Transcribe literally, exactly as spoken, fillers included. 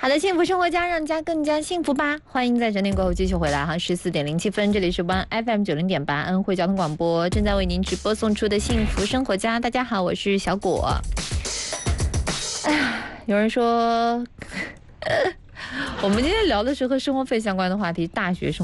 好的，幸福生活家让家更加幸福吧！欢迎在整点过后继续回来哈，十四点零七分，这里是湾 F M 九零点八恩惠交通广播，正在为您直播送出的幸福生活家。大家好，我是小果。哎呀，有人说，我们今天聊的是和生活费相关的话题，大学生。